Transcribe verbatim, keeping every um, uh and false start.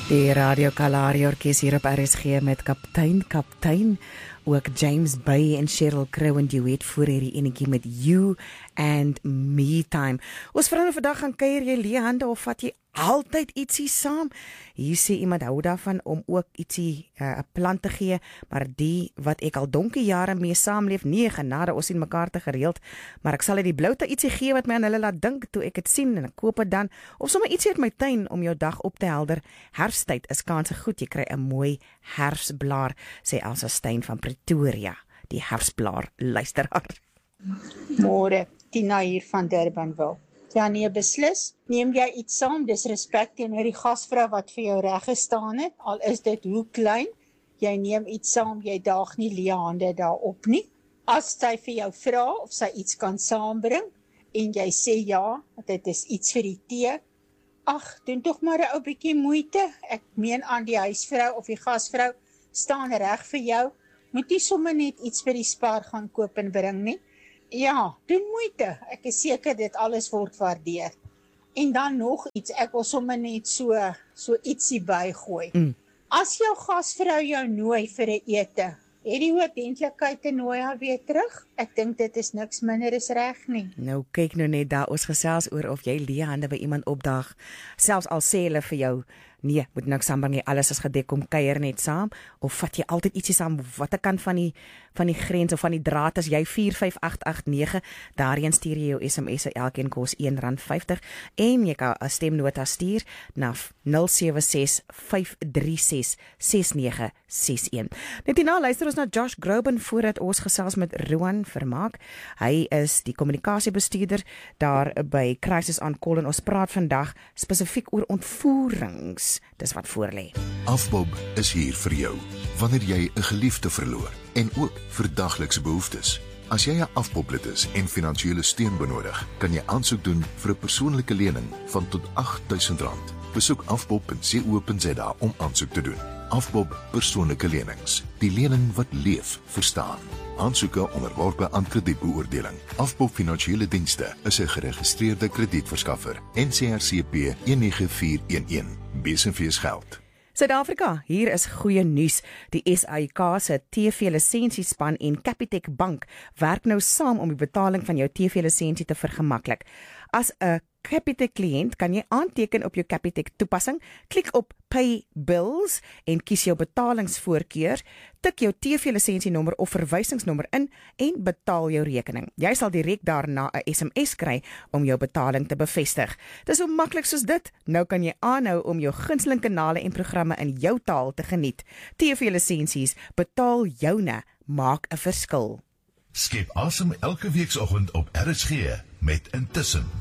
Die Radio Kalahari Orkees hier op R S G met Kaptein Kaptein, ook James Bay en Sheryl Crow en duet voor hierdie enetjie met You and Me Time. Ons vra nou vandag, gaan kuier jy leë hande of vat jy altyd ietsie saam? Hier sê iemand hou daarvan om ook ietsie 'n uh, plan te gee, maar die wat ek al donkie jare mee saamleef, nee genade, ons sien mekaar te gereeld, maar ek sal uit die bloute ietsie gee wat my aan hulle laat dink toe ek dit sien en ek koop dit dan, of sommer ietsie uit my tuin om jou dag op te helder. Herfsttyd is kanse goed, jy kry 'n mooi herfsblaar, sê Elsa Stein van Pretoria, die herfsblaar luisteraar. Môre, Tina hier van Durbanville. Ja nee, beslis, neem jy iets saam, dis respek teenoor die gasvrou wat vir jou reg gestaan het, al is dit hoe klein, jy neem iets saam, jy daag nie leë hande daarop nie. As sy vir jou vra of sy iets kan saambring, en jy sê ja, dit is iets vir die tee, ag, doen tog maar 'n ou bietjie moeite, ek meen aan die huisvrou of die gasvrou, staan reg vir jou, moet nie sommer net iets vir die Spar gaan koop en bring nie. Ja, doen moeite, ek is seker dit alles word waardeer. En dan nog iets, ek wil sommer net so, so ietsie bygooi. Mm. As jou gasvrou jou nooi vir 'n ete, het die oordentlikheid te nooi haar weer terug? Ek dink dit is niks minder as reg nie. Nou kyk nou net daar, ons gesels oor of jy leë hande by iemand opdaag, selfs al sê hulle vir jou, nee, moet niks saambring nie, alles is gedek, kom kuier net saam, of vat jy altyd ietsie saam, wat ek kan van die, van die grens of van die draad, as jy vier vyf agt agt nege, daarheen stuur jy jou S M S, elkeen kos een rand vyftig, en jy kan 'n stemnota stuur na nul sewe ses vyf drie ses ses nege ses een. Net hierna luister ons na Josh Groban voordat ons gesels met Roan Vermaak. Hy is die kommunikasiebestuurder daar by Crisis on Call en ons praat vandag spesifiek oor ontvoerings. Dis wat voorlê. Afbob is hier vir jou wanneer jy 'n geliefde verloor en ook vir daglikse behoeftes. As jy 'n afboblid is en finansiële steun benodig, kan jy aansoek doen vir 'n persoonlike lening van tot agt duisend rand. Besoek afbob punt co punt za om aansoek te doen. Afbob persoonlike lenings, die lening wat leef, verstaan. Aansoeke onderworpe aan kredietbeoordeling. Afbob Finansiële Dienste is 'n geregistreerde kredietverskaffer, N C R C P een nege vier een een. Bees en Vees geld. Suid-Afrika, hier is goeie nuus. Die S A I K se T V-lisensiespan en Capitec Bank werk nou saam om die betaling van jou T V-lisensie te vergemaklik. As 'n Capitec kliënt kan jy aanteken op jou Capitec toepassing, klik op Pay Bills en kies jou betalingsvoorkeur, tik jou T V-lisensienommer of verwysingsnommer in en betaal jou rekening. Jy sal direk daarna 'n S M S kry om jou betaling te bevestig. Dis so maklik soos dit. Nou kan jy aanhou om jou gunsteling kanale en programme in jou taal te geniet. T V-lisensies, betaal joune, maak 'n verskil. Skep asem elke weekoggend op R S G met Intussen.